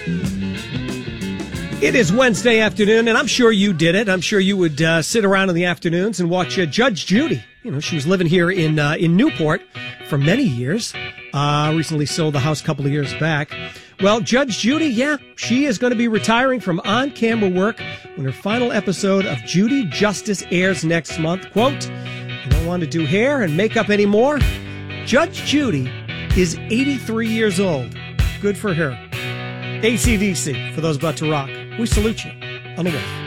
It is Wednesday afternoon, and I'm sure you did it. I'm sure you would sit around in the afternoons and watch Judge Judy. You know, she was living here in Newport for many years. Recently sold the house a couple of years back. Well, Judge Judy, yeah, she is going to be retiring from on-camera work when her final episode of Judy Justice airs next month. Quote, "I don't want to do hair and makeup anymore." Judge Judy is 83 years old. Good for her. AC/DC, for those about to rock. We salute you on the Wolf.